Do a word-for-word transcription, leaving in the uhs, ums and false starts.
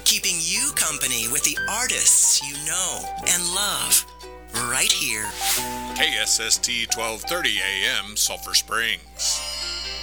keeping you company with the artists you know and love. Right here. K S S T twelve thirty A M, Sulphur Springs.